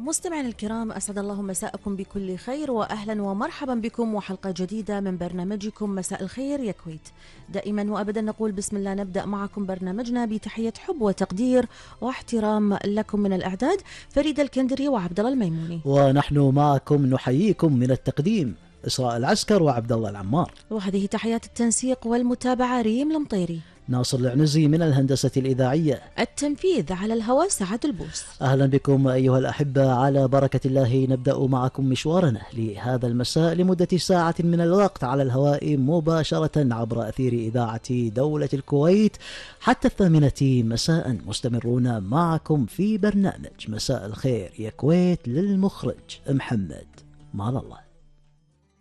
مستمعينا الكرام، أسعد الله مساءكم بكل خير، وأهلا ومرحبا بكم وحلقة جديدة من برنامجكم مساء الخير يا كويت. دائما وأبدا نقول بسم الله، نبدأ معكم برنامجنا بتحية حب وتقدير واحترام لكم من الإعداد فريدة الكندري وعبد الله الميموني، ونحن معكم نحييكم من التقديم إسراء العسكر وعبد الله العمار، وهذه تحيات التنسيق والمتابعة ريم المطيري، ناصر العنزي من الهندسة الإذاعية، التنفيذ على الهواء سعد البوس. أهلا بكم أيها الأحبة، على بركة الله نبدأ معكم مشوارنا لهذا المساء لمدة ساعة من الوقت على الهواء مباشرة عبر أثير إذاعة دولة الكويت حتى 8 مساء. مستمرون معكم في برنامج مساء الخير يا كويت للمخرج محمد مال الله.